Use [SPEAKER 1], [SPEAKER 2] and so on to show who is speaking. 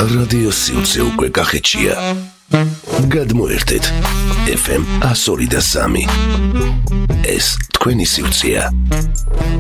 [SPEAKER 1] რადიო სიუცე უკვე კახეთშია. გადმოერთეთ FM 102.3. ეს თქვენი სიუცეა.